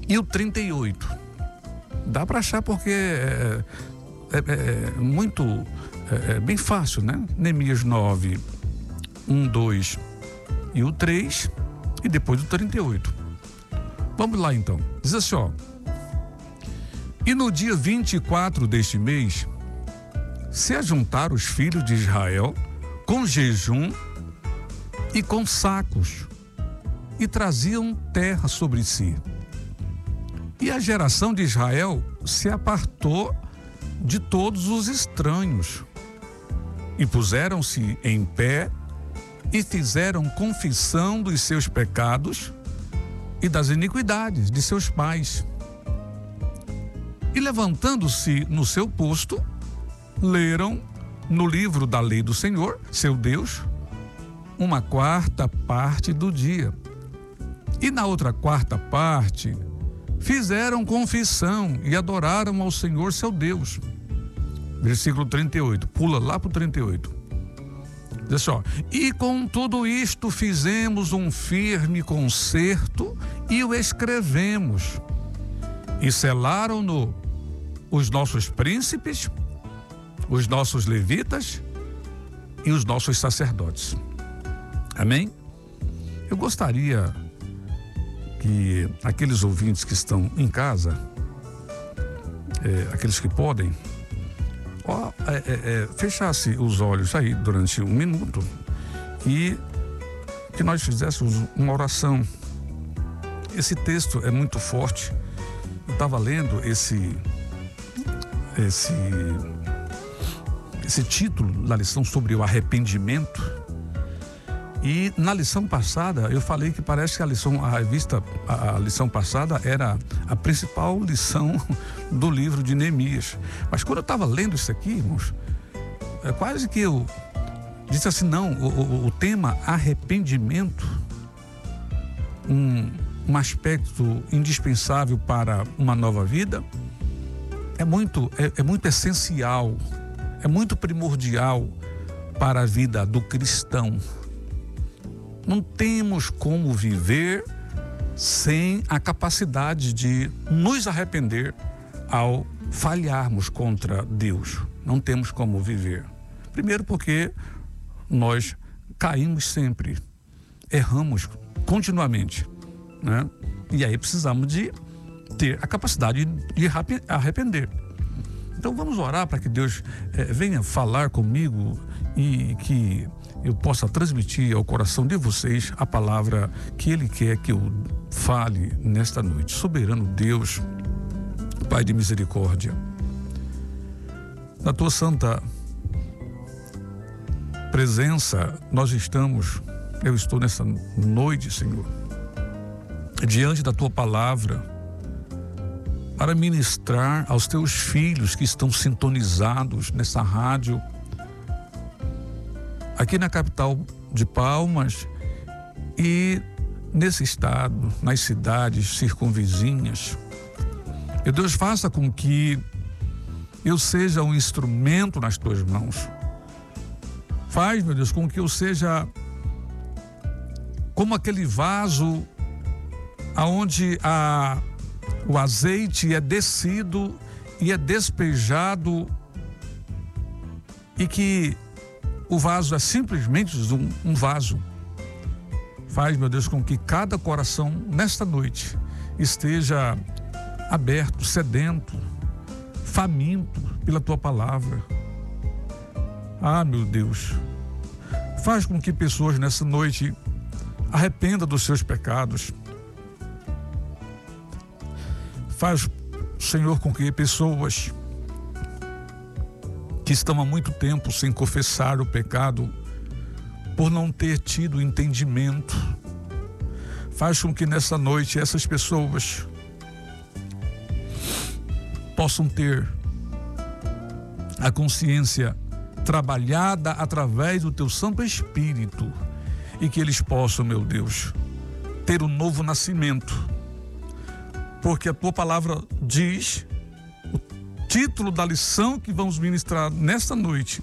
e o 38. Dá para achar porque é bem fácil, né? Neemias 9, 1, 2 e o 3 e depois o 38. Vamos lá então. Diz assim, ó. E no dia 24 deste mês, se ajuntaram os filhos de Israel com jejum e com sacos, e traziam terra sobre si. E a geração de Israel se apartou de todos os estranhos, e puseram-se em pé, e fizeram confissão dos seus pecados e das iniquidades de seus pais. E levantando-se no seu posto, leram no livro da lei do Senhor, seu Deus, 1/4 parte do dia. E na outra 4ª parte, fizeram confissão e adoraram ao Senhor, seu Deus. Versículo 38, pula lá para o 38. Diz só, e com tudo isto fizemos um firme concerto e o escrevemos. E selaram-no os nossos príncipes, os nossos levitas e os nossos sacerdotes. Amém? Eu gostaria que aqueles ouvintes que estão em casa, aqueles que podem, fechasse os olhos aí durante 1 minuto e que nós fizéssemos uma oração. Esse texto é muito forte. Eu estava lendo esse título da lição sobre o arrependimento. E na lição passada, eu falei que parece que a lição passada era a principal lição do livro de Neemias. Mas quando eu estava lendo isso aqui, irmãos, quase que eu disse assim, não, o tema arrependimento, um aspecto indispensável para uma nova vida, é muito essencial, é muito primordial para a vida do cristão. Não temos como viver sem a capacidade de nos arrepender ao falharmos contra Deus. Não temos como viver. Primeiro porque nós caímos sempre, erramos continuamente, né? E aí precisamos de ter a capacidade de arrepender. Então vamos orar para que Deus venha falar comigo e que eu possa transmitir ao coração de vocês a palavra que Ele quer que eu fale nesta noite. Soberano Deus, Pai de misericórdia, na Tua santa presença eu estou nessa noite, Senhor, diante da Tua palavra, para ministrar aos Teus filhos que estão sintonizados nessa rádio, aqui na capital de Palmas e nesse estado, nas cidades circunvizinhas. E Deus, faça com que eu seja um instrumento nas Tuas mãos. Faz, meu Deus, com que eu seja como aquele vaso aonde o azeite é descido e é despejado e que o vaso é simplesmente um vaso. Faz, meu Deus, com que cada coração nesta noite esteja aberto, sedento, faminto pela Tua palavra. Ah, meu Deus, faz com que pessoas nessa noite arrependam dos seus pecados. Faz, Senhor, com que pessoas que estão há muito tempo sem confessar o pecado, por não ter tido entendimento, faz com que nessa noite essas pessoas possam ter a consciência trabalhada através do Teu Santo Espírito e que eles possam, meu Deus, ter um novo nascimento, porque a Tua palavra diz, o título da lição que vamos ministrar nesta noite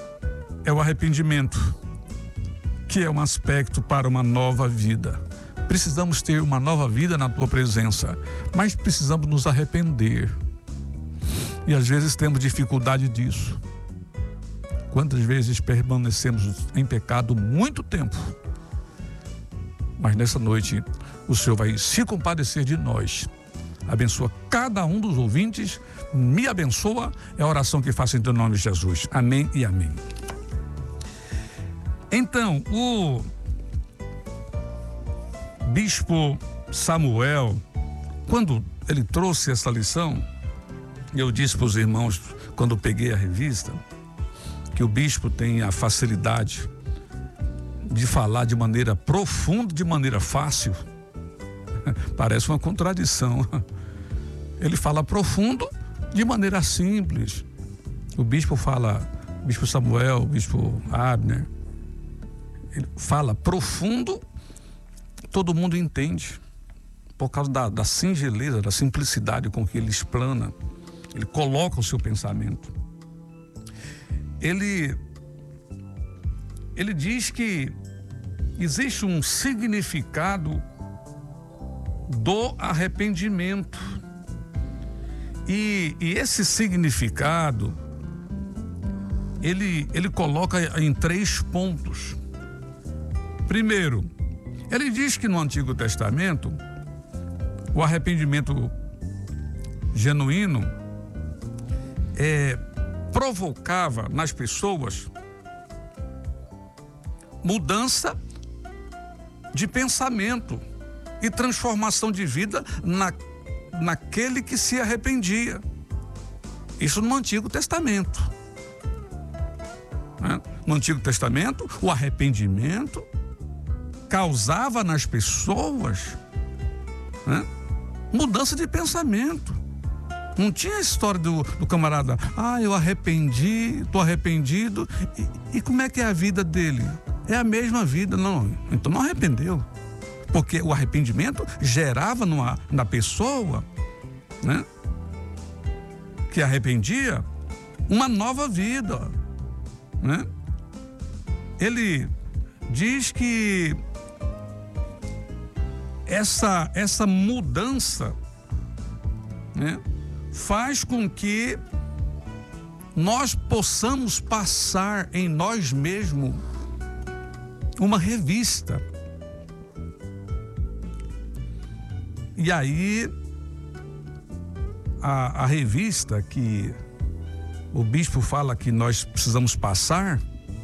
é o arrependimento, que é um aspecto para uma nova vida, precisamos ter uma nova vida na tua presença, mas precisamos nos arrepender. E às vezes temos dificuldade disso. Quantas vezes permanecemos em pecado muito tempo? Mas nessa noite o Senhor vai se compadecer de nós. Abençoa cada um dos ouvintes, me abençoa, é a oração que faço em teu nome, Jesus. Amém e amém. Então, o bispo Samuel, quando ele trouxe essa lição, eu disse para os irmãos, quando eu peguei a revista, que o bispo tem a facilidade de falar de maneira profunda, de maneira fácil. Parece uma contradição. Ele fala profundo de maneira simples. O bispo fala, o bispo Samuel, o bispo Abner, ele fala profundo, todo mundo entende, por causa da singeleza, da simplicidade com que ele explana, ele coloca o seu pensamento. Ele diz que existe um significado do arrependimento. E esse significado, ele coloca em 3 pontos. Primeiro, ele diz que no Antigo Testamento, o arrependimento genuíno provocava nas pessoas mudança de pensamento e transformação de vida naquele que se arrependia. Isso no Antigo Testamento. Né? No Antigo Testamento, o arrependimento causava nas pessoas, né, mudança de pensamento. Não tinha a história do camarada, eu arrependi, estou arrependido, e como é que é a vida dele? É a mesma vida, não. Então não arrependeu. Porque o arrependimento gerava na pessoa, né, que arrependia, uma nova vida, né? Ele diz que essa mudança, né, faz com que nós possamos passar em nós mesmos uma revista. E aí, a revista que o bispo fala que nós precisamos passar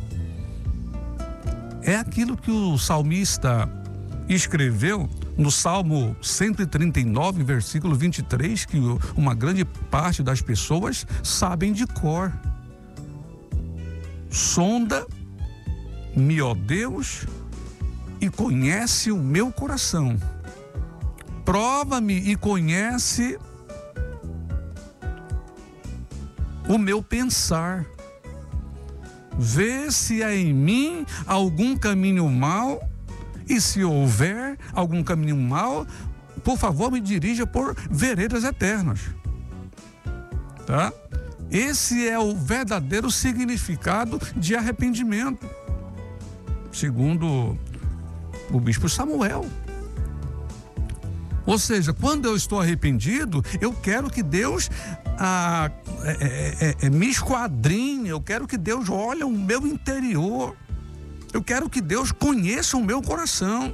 é aquilo que o salmista escreveu no Salmo 139, versículo 23, que uma grande parte das pessoas sabem de cor. Sonda-me, ó Deus, e conhece o meu coração. Prova-me e conhece o meu pensar. Vê se há em mim algum caminho mau, e se houver algum caminho mau, por favor, me dirija por veredas eternas. Tá? Esse é o verdadeiro significado de arrependimento, segundo o bispo Samuel. Ou seja, quando eu estou arrependido, eu quero que Deus me esquadrinhe, eu quero que Deus olhe o meu interior, eu quero que Deus conheça o meu coração,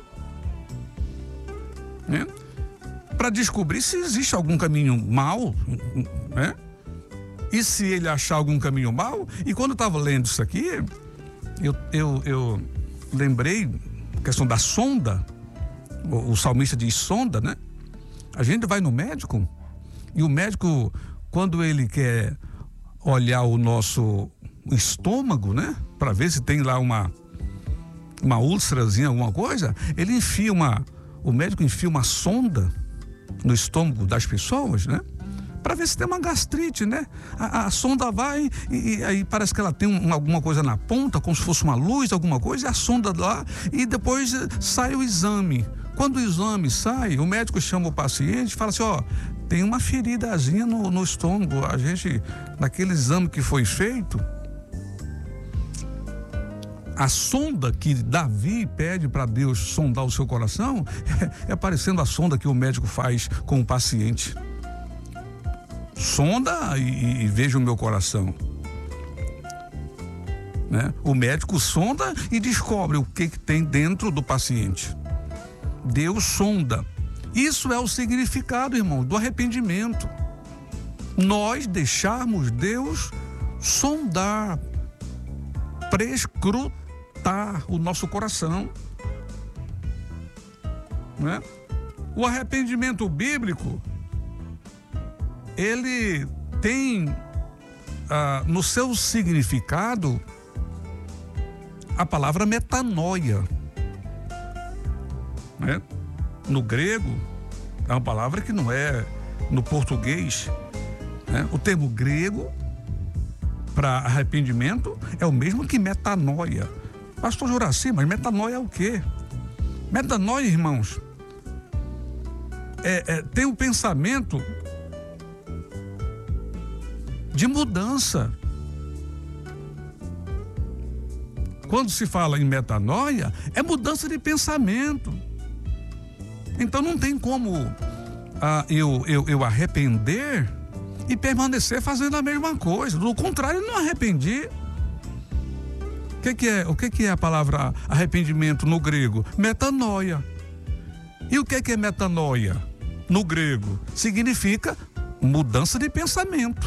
né? Para descobrir se existe algum caminho mau, né? E se ele achar algum caminho mau. E quando eu estava lendo isso aqui, eu lembrei a questão da sonda. O salmista diz sonda, né? A gente vai no médico, e o médico, quando ele quer olhar o nosso estômago, né, para ver se tem lá uma úlcerazinha, alguma coisa, o médico enfia uma sonda no estômago das pessoas, né, para ver se tem uma gastrite, né? A sonda vai e aí parece que ela tem alguma coisa na ponta, como se fosse uma luz, alguma coisa, e a sonda lá, e depois sai o exame. Quando o exame sai, o médico chama o paciente e fala assim, tem uma feridazinha no estômago. A gente, naquele exame que foi feito, A sonda que Davi pede para Deus sondar o seu coração é parecendo a sonda que o médico faz com o paciente. Sonda e veja o meu coração. Né? O médico sonda e descobre o que tem dentro do paciente. Deus sonda. Isso é o significado, irmão, do arrependimento. Nós deixarmos Deus sondar, prescrutar o nosso coração. Né? O arrependimento bíblico, ele tem no seu significado a palavra metanoia. Né? No grego, é uma palavra que não é no português. Né? O termo grego para arrependimento é o mesmo que metanoia. Pastor Juraci, mas metanoia é o quê? Metanoia, irmãos, tem um pensamento de mudança. Quando se fala em metanoia, é mudança de pensamento. Então não tem como eu arrepender e permanecer fazendo a mesma coisa. Do contrário, eu não arrependi. O que é a palavra arrependimento no grego? Metanoia. E o que é metanoia no grego? Significa mudança de pensamento.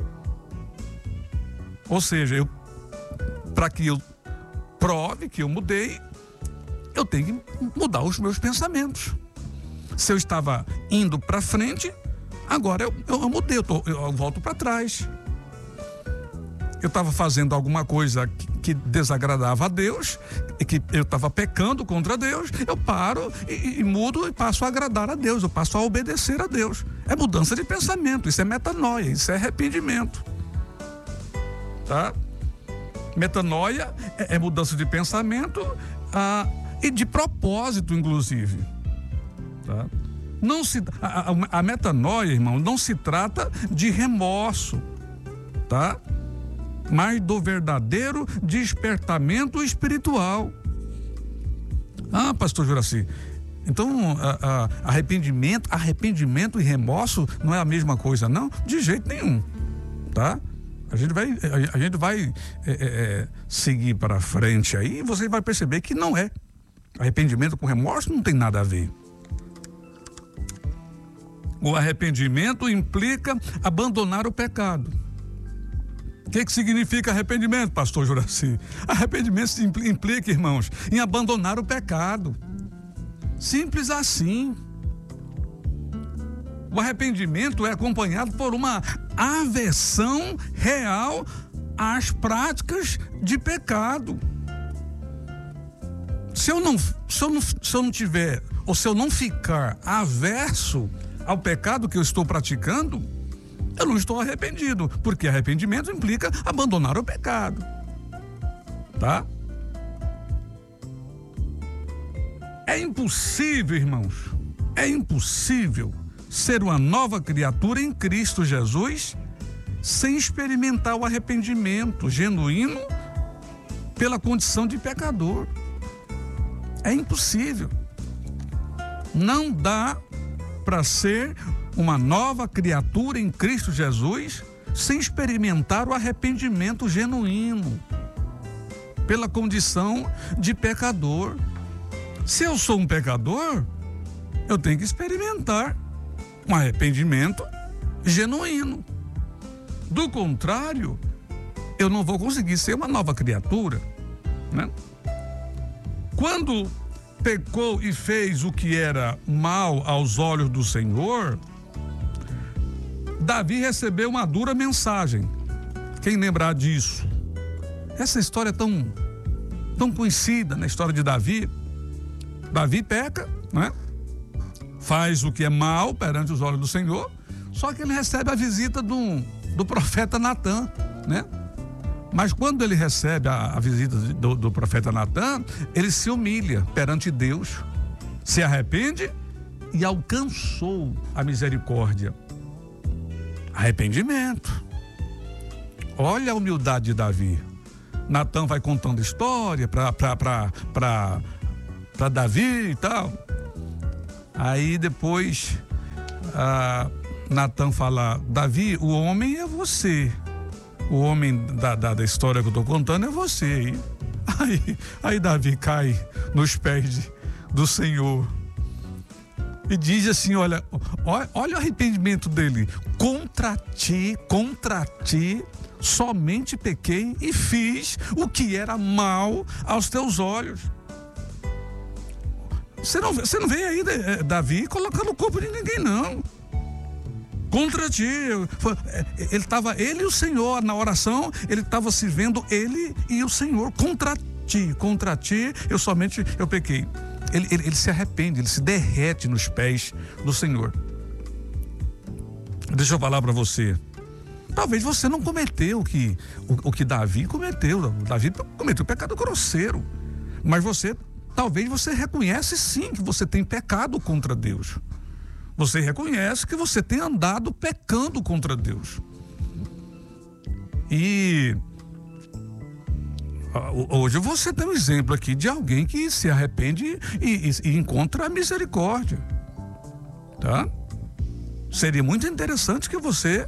Ou seja, para que eu prove que eu mudei, eu tenho que mudar os meus pensamentos. Se eu estava indo para frente, agora eu mudei, eu volto para trás. Eu estava fazendo alguma coisa que desagradava a Deus, que eu estava pecando contra Deus, eu paro e mudo e passo a agradar a Deus, eu passo a obedecer a Deus. É mudança de pensamento, isso é metanoia, isso é arrependimento. Tá? Metanoia é mudança de pensamento e de propósito, inclusive. Tá? A metanoia, irmão, não se trata de remorso, tá? Mas do verdadeiro despertamento espiritual. Pastor Juraci, então arrependimento e remorso não é a mesma coisa, não? De jeito nenhum, tá? A gente vai seguir para frente aí e você vai perceber que não é. Arrependimento com remorso não tem nada a ver. O arrependimento implica abandonar o pecado. O que significa arrependimento, pastor Juraci? Arrependimento implica, irmãos, em abandonar o pecado. Simples assim. O arrependimento é acompanhado por uma aversão real às práticas de pecado. Se eu não tiver, ou se eu não ficar averso ao pecado que eu estou praticando, eu não estou arrependido, porque arrependimento implica abandonar o pecado. Tá? É impossível, irmãos, ser uma nova criatura em Cristo Jesus sem experimentar o arrependimento genuíno pela condição de pecador. É impossível. Não dá para ser uma nova criatura em Cristo Jesus sem experimentar o arrependimento genuíno pela condição de pecador. Se eu sou um pecador, eu tenho que experimentar um arrependimento genuíno. Do contrário, eu não vou conseguir ser uma nova criatura, né? Quando pecou e fez o que era mal aos olhos do Senhor, Davi recebeu uma dura mensagem. Quem lembrar disso? Essa história é tão conhecida na história de Davi. Davi peca, né? Faz o que é mal perante os olhos do Senhor, só que ele recebe a visita do profeta Natã, né? Mas quando ele recebe a visita do profeta Natã, ele se humilha perante Deus, se arrepende e alcançou a misericórdia. Arrependimento. Olha a humildade de Davi. Natan vai contando história para Davi e tal. Aí depois Natan fala: Davi, o homem é você. O homem da história que eu estou contando é você. Aí Davi cai nos pés do Senhor e diz assim: olha o arrependimento dele. Contra ti somente pequei e fiz o que era mal aos teus olhos. Você não vê aí Davi colocando o corpo de ninguém, não. Contra ti. Ele e o Senhor, na oração, ele estava se vendo, ele e o Senhor. Contra ti, eu pequei. Ele se arrepende, ele se derrete nos pés do Senhor. Deixa eu falar para você. Talvez você não cometeu o que Davi cometeu. Davi cometeu pecado grosseiro. Mas talvez você reconhece sim que você tem pecado contra Deus. Você reconhece que você tem andado pecando contra Deus. E hoje você tem um exemplo aqui de alguém que se arrepende e encontra a misericórdia. Tá? Seria muito interessante que você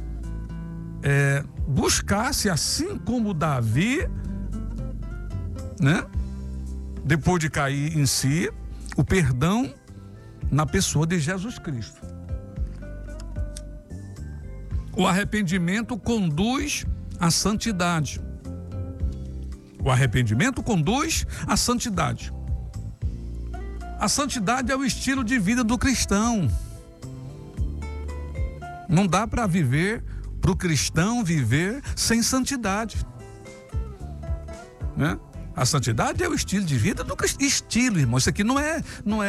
buscasse, assim como Davi, né? Depois de cair em si, o perdão na pessoa de Jesus Cristo. O arrependimento conduz à santidade. O arrependimento conduz à santidade. A santidade é o estilo de vida do cristão. Não dá para o cristão viver sem santidade, né? A santidade é o estilo de vida do cristão. Estilo, irmão. Isso aqui não é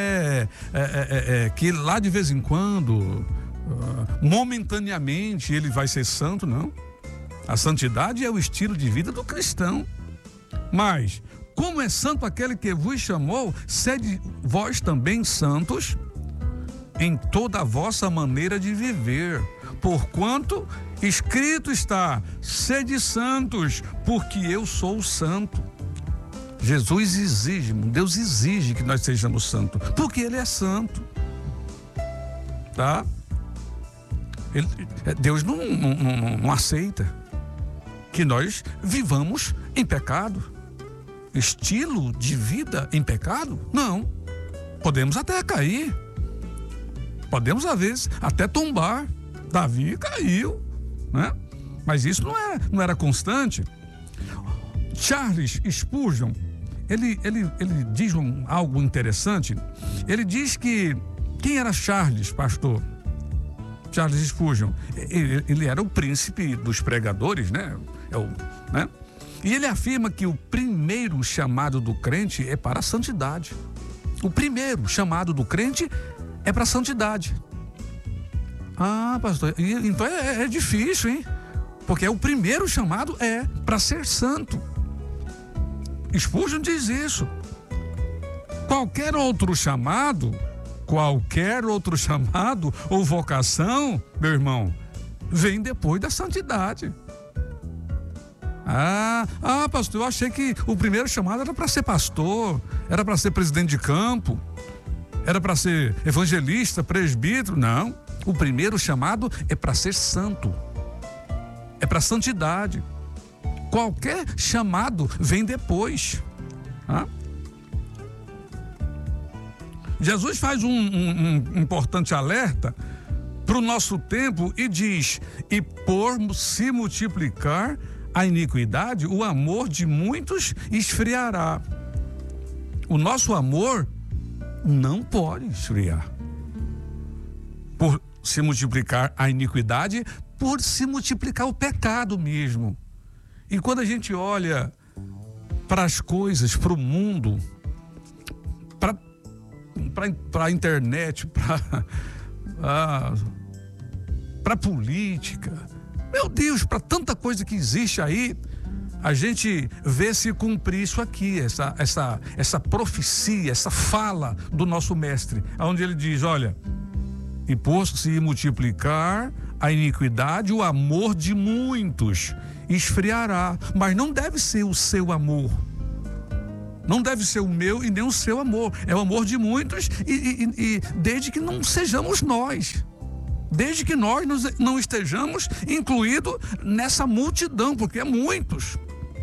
que lá de vez em quando, momentaneamente, ele vai ser santo, não. A santidade é o estilo de vida do cristão. Mas, como é santo aquele que vos chamou, sede vós também santos em toda a vossa maneira de viver. Porquanto escrito está: sede santos, porque eu sou santo. Jesus exige, Deus exige que nós sejamos santos, porque Ele é santo, tá? Deus não aceita que nós vivamos em pecado. Estilo de vida em pecado? Não. Podemos até cair, podemos às vezes até tombar. Davi caiu, né? Mas isso não era constante. Charles Spurgeon, ele diz algo interessante. Ele diz que quem era Charles, pastor? Charles Spurgeon, ele era o príncipe dos pregadores, né? E ele afirma que o primeiro chamado do crente é para a santidade. O primeiro chamado do crente é para a santidade. Ah, pastor, então é difícil, hein? Porque o primeiro chamado é para ser santo. Spurgeon diz isso. Qualquer outro chamado ou vocação, meu irmão, vem depois da santidade. Pastor, eu achei que o primeiro chamado era para ser pastor, era para ser presidente de campo, era para ser evangelista, presbítero. Não, o primeiro chamado é para ser santo, é para santidade. Qualquer chamado vem depois. Jesus faz um importante alerta para o nosso tempo e diz: e por se multiplicar a iniquidade, o amor de muitos esfriará. O nosso amor não pode esfriar. Por se multiplicar a iniquidade, por se multiplicar o pecado mesmo. E quando a gente olha para as coisas, para o mundo, para a internet, para a política, meu Deus, para tanta coisa que existe aí, a gente vê se cumprir isso aqui, essa profecia, essa fala do nosso mestre, onde ele diz: olha, E por se multiplicar a iniquidade, o amor de muitos esfriará. Mas não deve ser o seu amor. Não deve ser o meu e nem o seu amor. É o amor de muitos e desde que não sejamos nós. Desde que nós não estejamos incluídos nessa multidão, porque é muitos.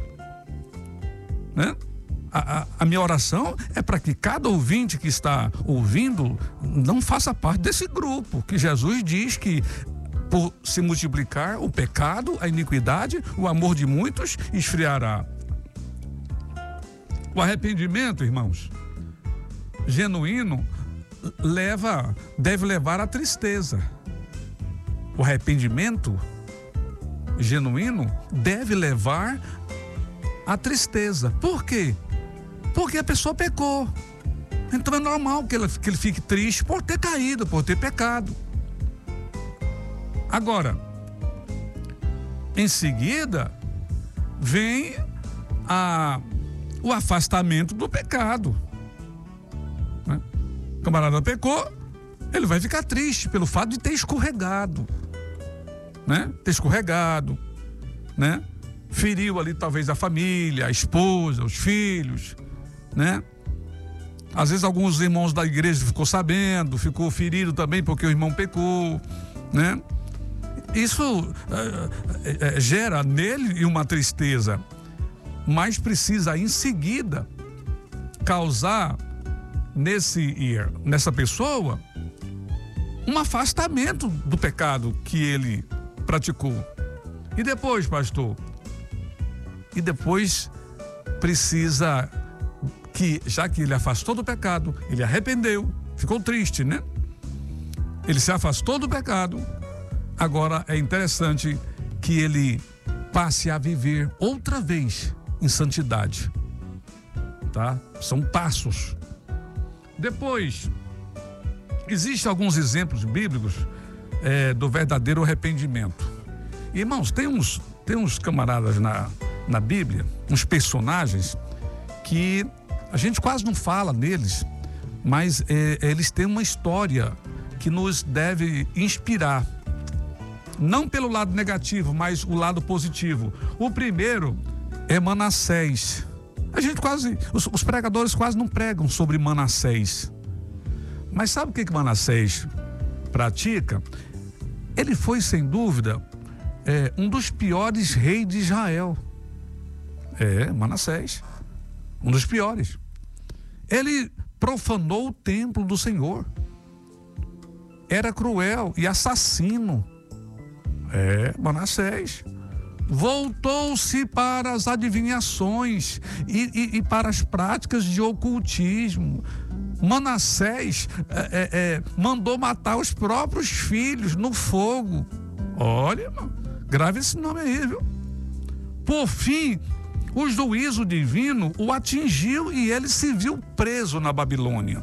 Né? A minha oração é para que cada ouvinte que está ouvindo não faça parte desse grupo, que Jesus diz que por se multiplicar o pecado, a iniquidade, o amor de muitos esfriará. O arrependimento, irmãos, genuíno, deve levar à tristeza. O arrependimento genuíno deve levar à tristeza. Por quê? Porque a pessoa pecou. Então é normal que ele fique triste por ter caído, por ter pecado. Agora, em seguida, vem o afastamento do pecado. Né? O camarada pecou, ele vai ficar triste pelo fato de ter escorregado. Né? Ter escorregado, né? Feriu ali talvez a família, a esposa, os filhos, né? Às vezes alguns irmãos da igreja ficou sabendo, ficou ferido também porque o irmão pecou, né? Isso gera nele uma tristeza, mas precisa em seguida causar nessa pessoa um afastamento do pecado que ele praticou. E depois, pastor? E depois precisa que, já que ele afastou do pecado, ele arrependeu, ficou triste, né? Ele se afastou do pecado. Agora é interessante que ele passe a viver outra vez em santidade, tá? São passos. Depois, existem alguns exemplos bíblicos do verdadeiro arrependimento. Irmãos, tem uns camaradas na Bíblia, uns personagens que a gente quase não fala neles, mas eles têm uma história que nos deve inspirar. Não pelo lado negativo, mas o lado positivo. O primeiro é Manassés. Os pregadores quase não pregam sobre Manassés. Mas sabe o que Manassés pratica? Ele foi, sem dúvida, um dos piores reis de Israel. Manassés. Um dos piores. Ele profanou o templo do Senhor. Era cruel e assassino. Manassés. Voltou-se para as adivinhações e para as práticas de ocultismo. Manassés mandou matar os próprios filhos no fogo. Olha, irmão, grave esse nome aí, viu? Por fim, o juízo divino o atingiu e ele se viu preso na Babilônia.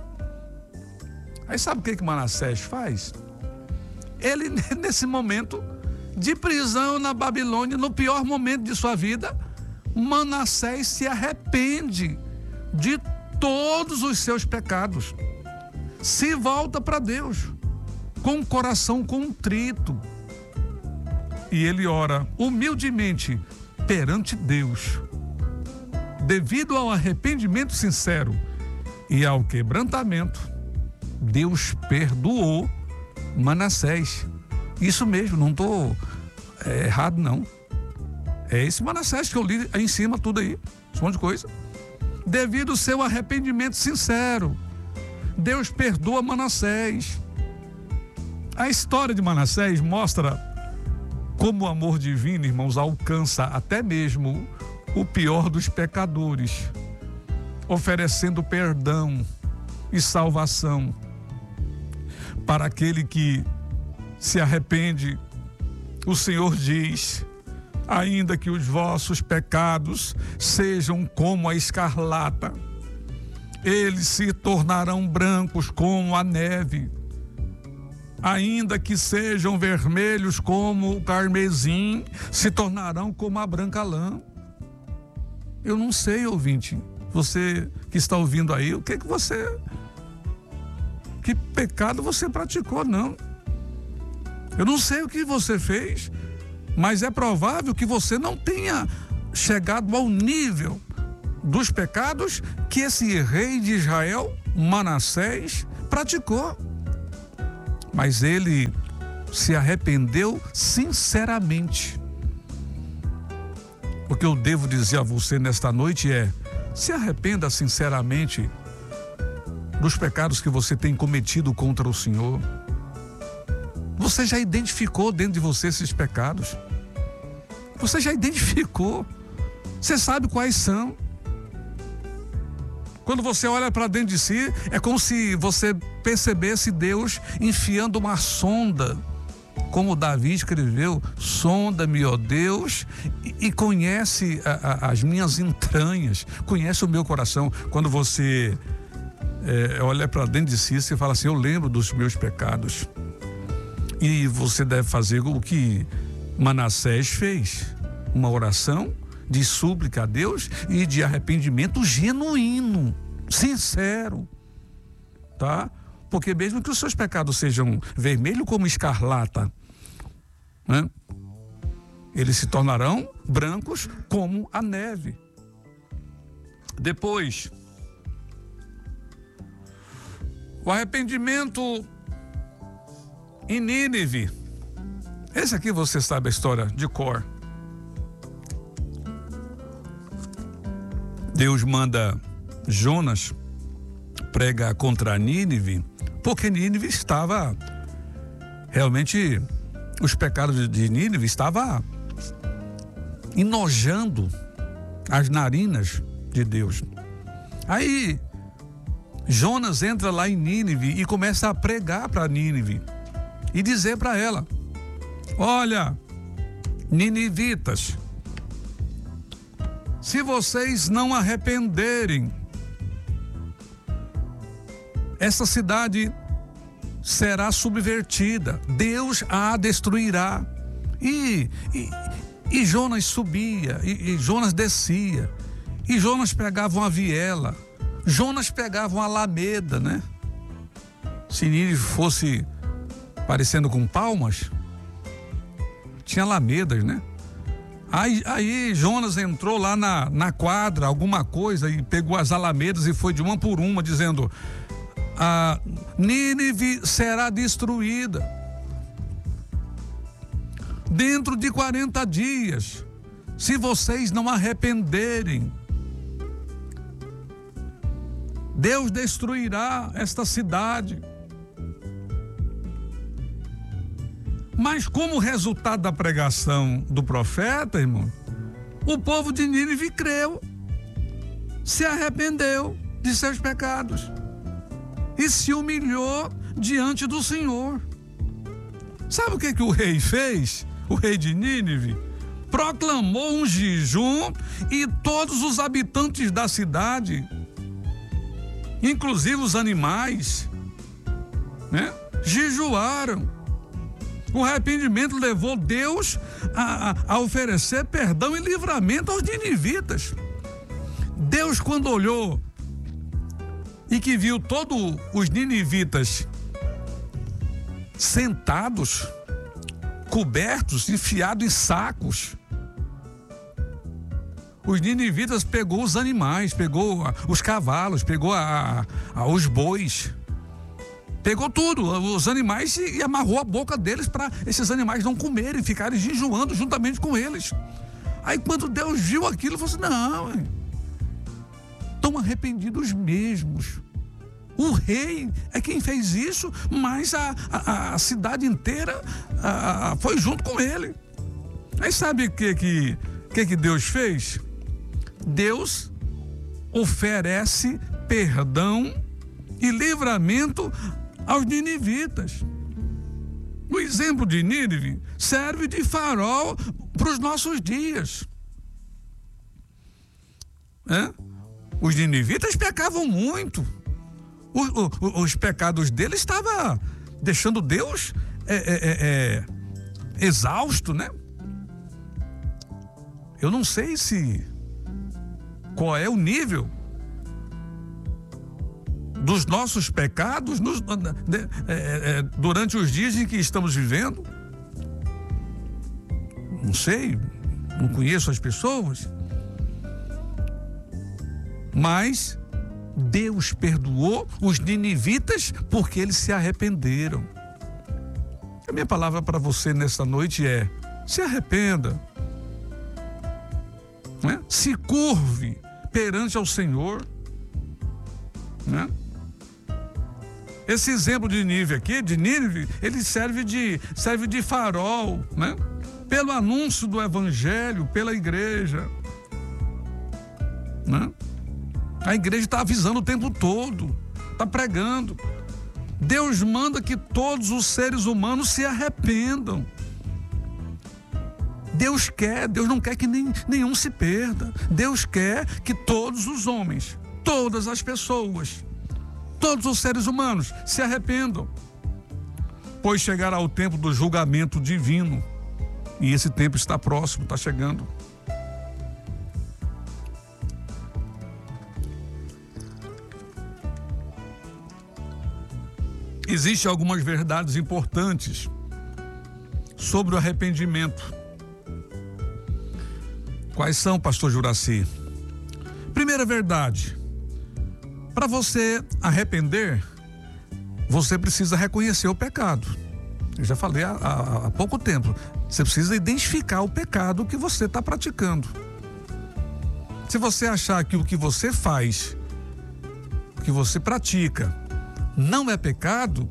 Aí sabe o que Manassés faz? Ele, nesse momento de prisão na Babilônia, no pior momento de sua vida, Manassés se arrepende de todos os seus pecados. Se volta para Deus com o coração contrito. E ele ora humildemente perante Deus. Devido ao arrependimento sincero e ao quebrantamento, Deus perdoou Manassés. Isso mesmo, não estou errado, não. É esse Manassés que eu li aí em cima, tudo aí, esse monte de coisa. Devido ao seu arrependimento sincero, Deus perdoa Manassés. A história de Manassés mostra como o amor divino, irmãos, alcança até mesmo o pior dos pecadores, oferecendo perdão e salvação para aquele que se arrepende. O Senhor diz: ainda que os vossos pecados sejam como a escarlata, eles se tornarão brancos como a neve. Ainda que sejam vermelhos como o carmesim, se tornarão como a branca lã. Eu não sei, ouvinte, você que está ouvindo aí, que pecado você praticou, não. Eu não sei o que você fez, mas é provável que você não tenha chegado ao nível dos pecados que esse rei de Israel, Manassés, praticou. Mas ele se arrependeu sinceramente. O que eu devo dizer a você nesta noite é: se arrependa sinceramente dos pecados que você tem cometido contra o Senhor. Você já identificou dentro de você esses pecados? Você já identificou? Você sabe quais são? Quando você olha para dentro de si, é como se você percebesse Deus enfiando uma sonda, como Davi escreveu: sonda-me, ó Deus, e conhece as minhas entranhas, conhece o meu coração. Quando você olha para dentro de si, você fala assim: eu lembro dos meus pecados. E você deve fazer o que Manassés fez, uma oração de súplica a Deus e de arrependimento genuíno, sincero, tá? Porque mesmo que os seus pecados sejam vermelhos como escarlata, né, eles se tornarão brancos como a neve. Depois, o arrependimento em Nínive. Esse aqui você sabe a história de cor. Deus manda Jonas pregar contra Nínive, porque Nínive estava realmente, os pecados de Nínive estavam enojando as narinas de Deus. Aí Jonas entra lá em Nínive e começa a pregar para Nínive e dizer para ela: olha, ninivitas, se vocês não arrependerem, essa cidade será subvertida, Deus a destruirá. E Jonas subia, e Jonas descia, e Jonas pegava uma viela, Jonas pegava uma alameda, né? Se Nínive fosse parecendo com palmas, tinha alamedas, né? Aí Jonas entrou lá na quadra, alguma coisa, e pegou as alamedas e foi de uma por uma, dizendo: a Nínive será destruída dentro de 40 dias, se vocês não arrependerem. Deus destruirá esta cidade. Mas como resultado da pregação do profeta, irmão, o povo de Nínive creu, se arrependeu de seus pecados e se humilhou diante do Senhor. Sabe o que o rei fez? O rei de Nínive proclamou um jejum e todos os habitantes da cidade, inclusive os animais, né, jejuaram. O arrependimento levou Deus a oferecer perdão e livramento aos ninivitas. Deus, quando olhou e que viu todos os ninivitas sentados, cobertos, enfiados em sacos, os ninivitas pegou os animais, pegou os cavalos, pegou os bois, pegou tudo, os animais, e amarrou a boca deles para esses animais não comerem, ficarem jejuando juntamente com eles. Aí quando Deus viu aquilo, falou assim: não, estão arrependidos mesmos. O rei é quem fez isso, mas a cidade inteira foi junto com ele. Aí sabe o que Deus fez? Deus oferece perdão e livramento aos ninivitas. O exemplo de Nínive serve de farol para os nossos dias. Os ninivitas pecavam muito. Os pecados deles estavam deixando Deus exausto, né? Eu não sei qual é o nível dos nossos pecados durante os dias em que estamos vivendo. Não sei, não conheço as pessoas. Mas Deus perdoou os ninivitas porque eles se arrependeram. A minha palavra para você nessa noite é: se arrependa, né? Se curve perante ao Senhor, né? Esse exemplo de Nínive aqui, ele serve de farol, né? Pelo anúncio do evangelho, pela igreja, né? A igreja está avisando o tempo todo, está pregando. Deus manda que todos os seres humanos se arrependam. Deus não quer que nenhum se perda. Deus quer que todos os homens, todas as pessoas, todos os seres humanos se arrependam. Pois chegará o tempo do julgamento divino. E esse tempo está próximo, está chegando. Existem algumas verdades importantes sobre o arrependimento. Quais são, pastor Juraci? Primeira verdade: para você arrepender, você precisa reconhecer o pecado. Eu já falei há pouco tempo. Você precisa identificar o pecado que você está praticando. Se você achar que o que você faz, o que você pratica, não é pecado,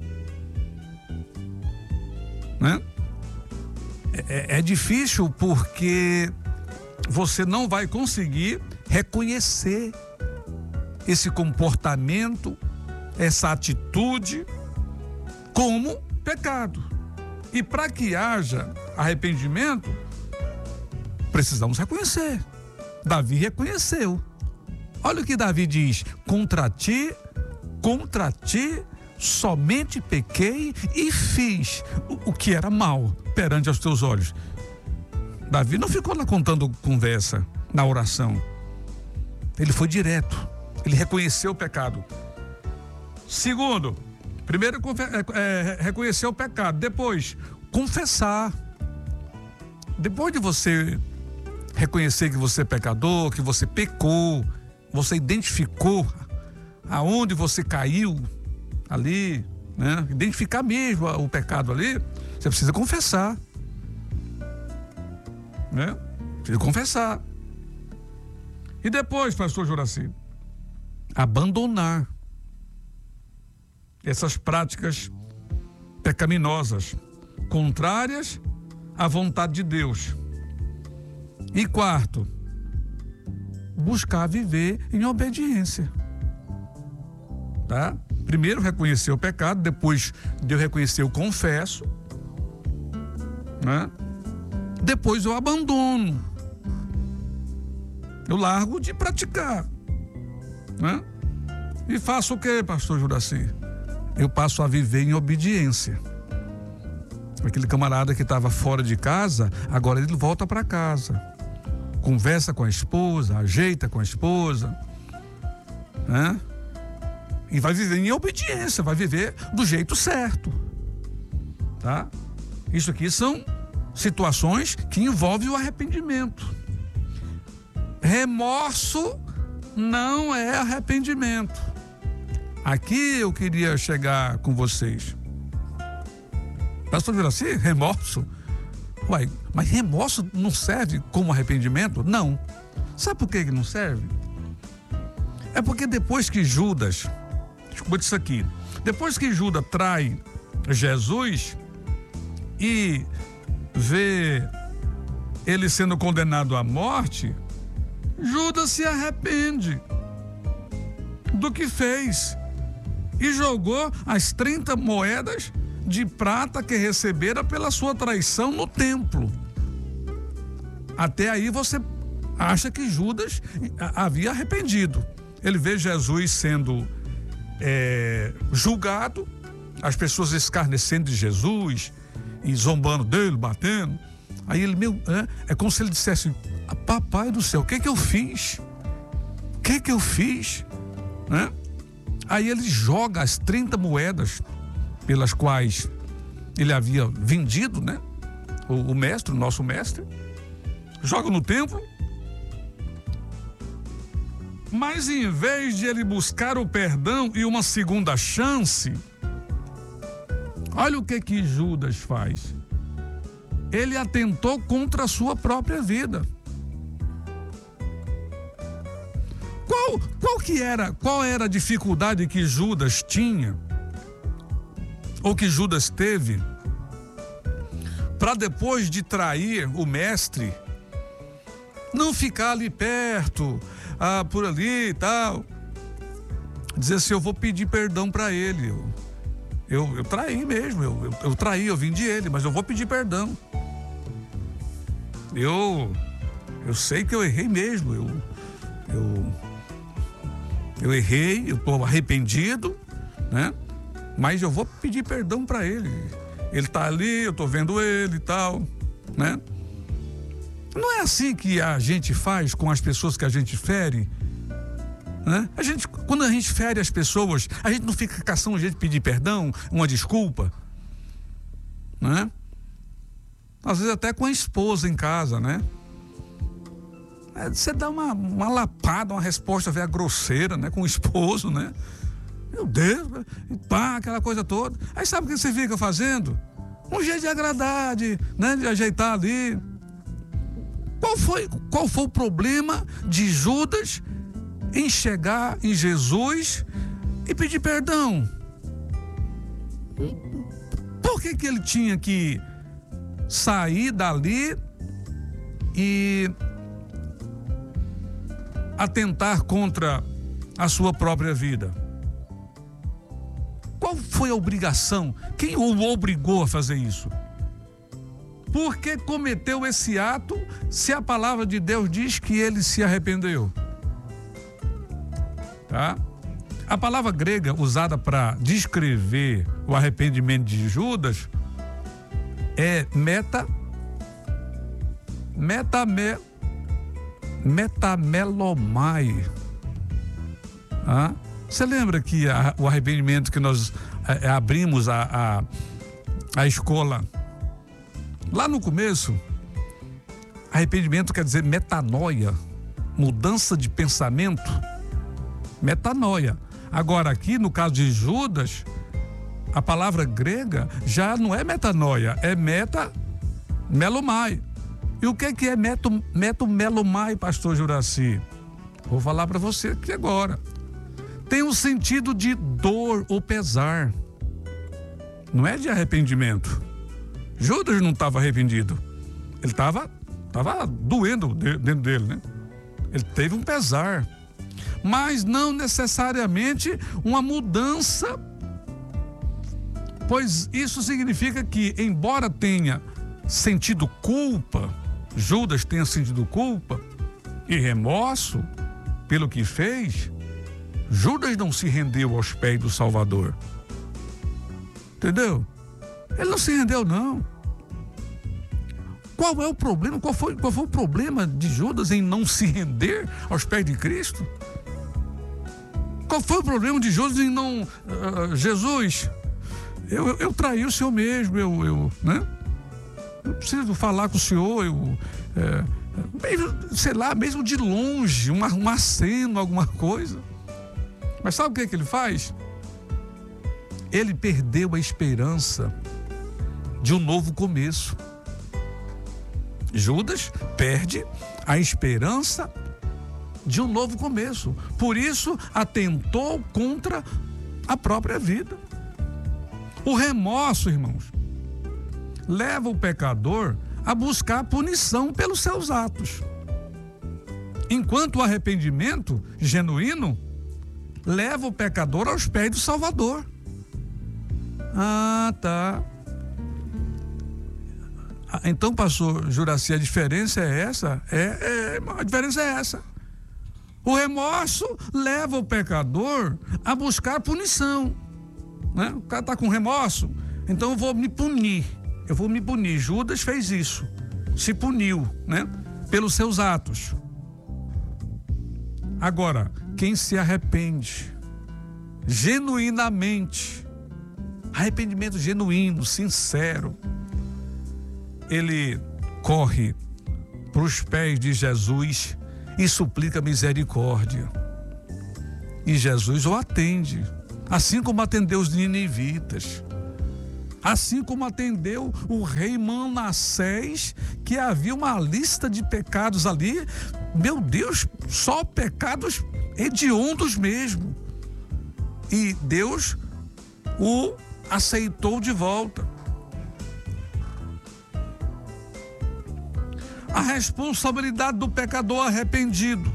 né? É difícil, porque você não vai conseguir reconhecer esse comportamento, essa atitude como pecado. E para que haja arrependimento, precisamos reconhecer. Davi reconheceu. Olha o que Davi diz: contra ti somente pequei e fiz o que era mal perante aos teus olhos. Davi não ficou lá contando conversa na oração. Ele foi direto. Ele reconheceu o pecado. Segundo, primeiro reconhecer o pecado. Depois, confessar. Depois de você reconhecer que você é pecador, que você pecou, você identificou aonde você caiu ali, né? Identificar mesmo o pecado ali, você precisa confessar, né? Precisa confessar. E depois, pastor Juraci, abandonar essas práticas pecaminosas, contrárias à vontade de Deus. E quarto, buscar viver em obediência. Tá? Primeiro reconhecer o pecado, depois de eu reconhecer, eu confesso, né? Depois eu abandono, eu largo de praticar, né? E faço o que, pastor Juraci? Eu passo a viver em obediência. Aquele camarada que estava fora de casa, agora ele volta para casa, conversa com a esposa, ajeita com a esposa, né? E vai viver em obediência, vai viver do jeito certo, tá? Isso aqui são situações que envolvem o arrependimento. Remorso não é arrependimento. Aqui eu queria chegar com vocês. Pastor Juraci, remorso? Uai, mas remorso não serve como arrependimento? Não. Sabe por que não serve? É porque depois que Judas, escuta isso aqui, depois que Judas trai Jesus e vê ele sendo condenado à morte, Judas se arrepende do que fez e jogou as 30 moedas de prata que recebera pela sua traição no templo. Até aí você acha que Judas havia arrependido. Ele vê Jesus sendo julgado, as pessoas escarnecendo de Jesus e zombando dele, batendo. Aí ele, é como se ele dissesse: papai do céu, o que eu fiz? O que eu fiz? Né? Aí ele joga as 30 moedas pelas quais ele havia vendido, né, o mestre, o nosso mestre, joga no templo, mas em vez de ele buscar o perdão e uma segunda chance, olha o que Judas faz. Ele atentou contra a sua própria vida. Qual era a dificuldade que Judas tinha, ou que Judas teve, para depois de trair o mestre, não ficar ali perto, por ali e tal, dizer assim, eu vou pedir perdão para ele, eu traí mesmo, eu traí, eu vendi ele, mas eu vou pedir perdão. Eu sei que eu errei mesmo, eu errei, eu estou arrependido, né? Mas eu vou pedir perdão para ele. Ele está ali, eu estou vendo ele e tal, né? Não é assim que a gente faz com as pessoas que a gente fere, né? Quando a gente fere as pessoas, a gente não fica caçando um jeito de pedir perdão, uma desculpa, né? Às vezes até com a esposa em casa, né? Você dá uma lapada, uma resposta velha grosseira, né? Com o esposo, né? Meu Deus, pá, aquela coisa toda. Aí sabe o que você fica fazendo? Um jeito de agradar, de ajeitar ali. Qual foi o problema de Judas em chegar em Jesus e pedir perdão? Por que ele tinha que sair dali e atentar contra a sua própria vida? Qual foi a obrigação? Quem o obrigou a fazer isso? Por que cometeu esse ato se a palavra de Deus diz que ele se arrependeu? Tá? A palavra grega usada para descrever o arrependimento de Judas é metamelomai. Você lembra que o arrependimento que nós abrimos a escola lá no começo, arrependimento quer dizer metanoia, mudança de pensamento, metanoia. Agora aqui no caso de Judas, a palavra grega já não é metanoia, é metamelomai. E o que é metamelomai, pastor Juraci? Vou falar para você aqui agora. Tem um sentido de dor ou pesar. Não é de arrependimento. Judas não estava arrependido. Ele estava doendo dentro dele, né? Ele teve um pesar. Mas não necessariamente uma mudança. Pois isso significa que, embora tenha sentido culpa, Judas tenha sentido culpa e remorso pelo que fez, Judas não se rendeu aos pés do Salvador. Entendeu? Ele não se rendeu, não. Qual é o problema? Qual foi o problema de Judas em não se render aos pés de Cristo? Qual foi o problema de Judas em não... Jesus, eu traí o Senhor mesmo, né? Eu preciso falar com o Senhor, sei lá, mesmo de longe, um aceno, alguma coisa. Mas sabe o que ele faz? Ele perdeu a esperança de um novo começo. Judas perde a esperança de um novo começo. Por isso, atentou contra a própria vida. O remorso, irmãos, leva o pecador a buscar punição pelos seus atos. Enquanto o arrependimento genuíno leva o pecador aos pés do Salvador. Tá. Então, pastor Juraci, a diferença é essa? A diferença é essa. O remorso leva o pecador a buscar punição, né? O cara está com remorso, então eu vou me punir. Judas fez isso, se puniu, né? Pelos seus atos. Agora, quem se arrepende genuinamente, arrependimento genuíno, sincero, ele corre para os pés de Jesus e suplica misericórdia. E Jesus o atende, assim como atendeu os ninivitas, assim como atendeu o rei Manassés, que havia uma lista de pecados ali, meu Deus, só pecados hediondos mesmo. E Deus o aceitou de volta. A responsabilidade do pecador arrependido.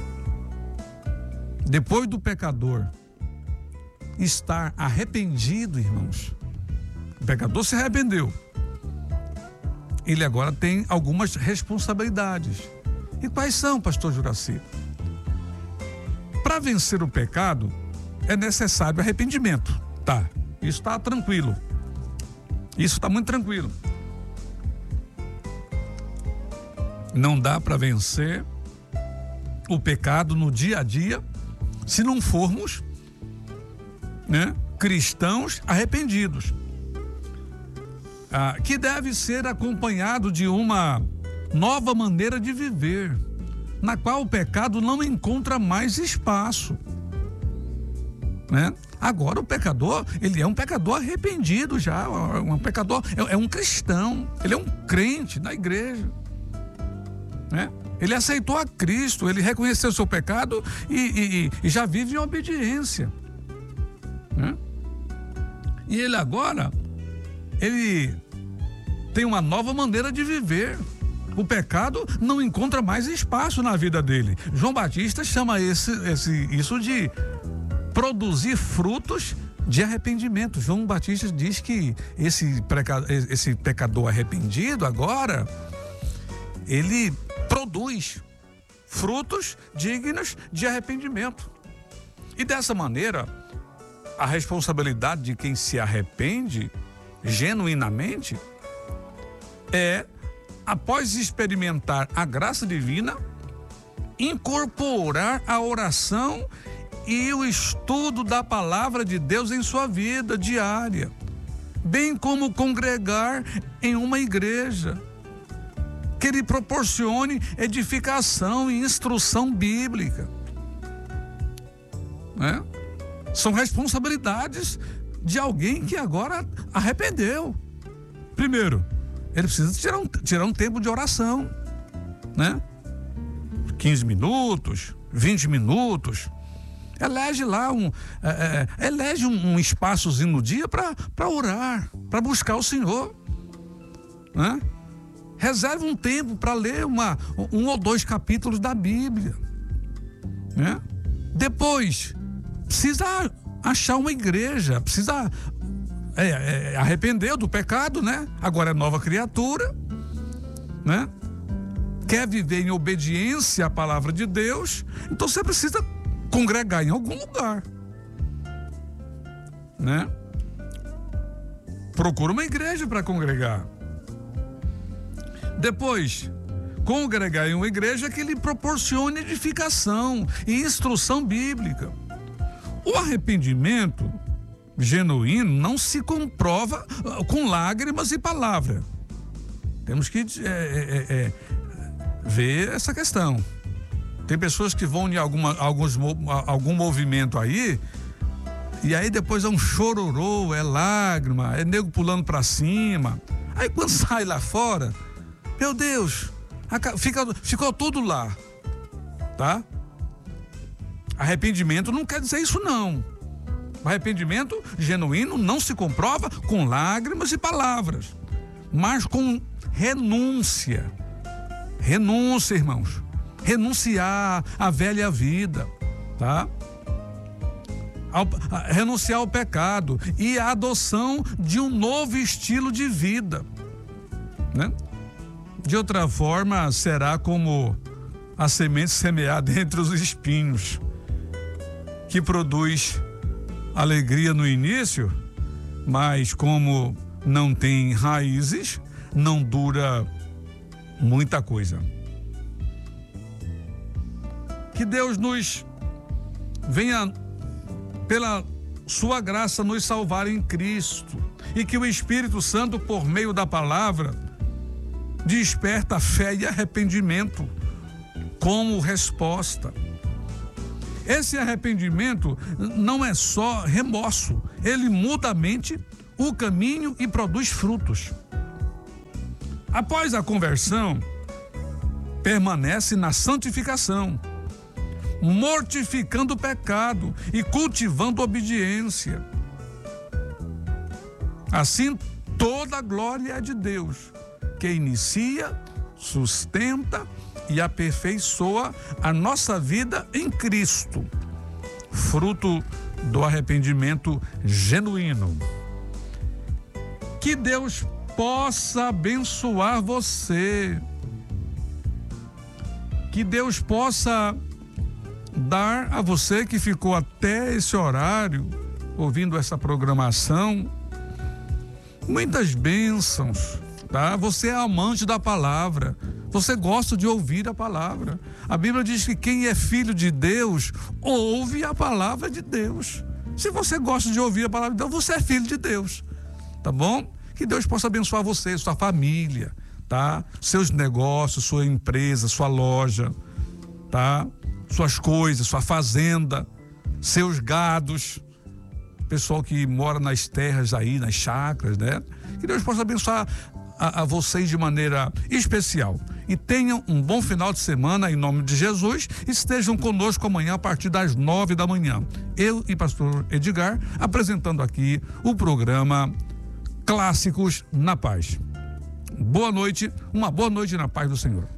Depois do pecador estar arrependido, irmãos, o pecador se arrependeu. Ele agora tem algumas responsabilidades. E quais são, pastor Juraci? Para vencer o pecado, é necessário arrependimento. Tá, isso está tranquilo. Isso está muito tranquilo. Não dá para vencer o pecado no dia a dia se não formos, cristãos arrependidos. Que deve ser acompanhado de uma nova maneira de viver, na qual o pecado não encontra mais espaço. Agora o pecador, ele é um pecador arrependido já, um pecador, é um cristão, ele é um crente na igreja. Ele aceitou a Cristo, ele reconheceu o seu pecado e já vive em obediência. E ele agora, ele tem uma nova maneira de viver. O pecado não encontra mais espaço na vida dele. João Batista chama isso de produzir frutos de arrependimento. João Batista diz que esse pecador arrependido agora, ele produz frutos dignos de arrependimento. E dessa maneira, a responsabilidade de quem se arrepende genuinamente é, após experimentar a graça divina, incorporar a oração e o estudo da palavra de Deus em sua vida diária, bem como congregar em uma igreja que lhe proporcione edificação e instrução bíblica. São responsabilidades de alguém que agora arrependeu. Primeiro, ele precisa tirar um tempo de oração, 15 minutos, 20 minutos. Elege lá um espaçozinho no dia para orar, para buscar o Senhor. Reserve um tempo para ler um ou dois capítulos da Bíblia. Depois, precisa achar uma igreja, precisa arrepender do pecado, Agora é nova criatura, Quer viver em obediência à palavra de Deus, então você precisa congregar em algum lugar, Procura uma igreja para congregar. Depois, congregar em uma igreja que lhe proporcione edificação e instrução bíblica. O arrependimento genuíno não se comprova com lágrimas e palavra. Temos que ver essa questão. Tem pessoas que vão em algum movimento aí, e aí depois é um chororô, é lágrima, é nego pulando para cima. Aí quando sai lá fora, meu Deus, ficou tudo lá, tá? Arrependimento não quer dizer isso, não. O arrependimento genuíno não se comprova com lágrimas e palavras, mas com renúncia. Renúncia, irmãos. Renunciar à velha vida, tá? Renunciar ao pecado e a adoção de um novo estilo de vida, De outra forma, será como a semente semeada entre os espinhos, que produz alegria no início, mas como não tem raízes, não dura muita coisa. Que Deus nos venha, pela sua graça, nos salvar em Cristo, e que o Espírito Santo, por meio da palavra, desperta fé e arrependimento como resposta. Esse arrependimento não é só remorso, ele muda a mente, o caminho e produz frutos. Após a conversão, permanece na santificação, mortificando o pecado e cultivando obediência. Assim, toda a glória é de Deus, que inicia, sustenta e aperfeiçoa a nossa vida em Cristo, fruto do arrependimento genuíno. Que Deus possa abençoar você. Que Deus possa dar a você que ficou até esse horário ouvindo essa programação muitas bênçãos, tá? Você é amante da palavra, você gosta de ouvir a palavra. A Bíblia diz que quem é filho de Deus ouve a palavra de Deus. Se você gosta de ouvir a palavra de Deus, você é filho de Deus, tá bom? Que Deus possa abençoar você, sua família, tá? Seus negócios, sua empresa, sua loja, tá? Suas coisas, sua fazenda, seus gados, pessoal que mora nas terras aí, nas chácaras, né? Que Deus possa abençoar a vocês de maneira especial. E tenham um bom final de semana em nome de Jesus. Estejam conosco amanhã a partir das 9 da manhã. Eu e pastor Edgar apresentando aqui o programa Clássicos na Paz. Boa noite, uma boa noite na paz do Senhor.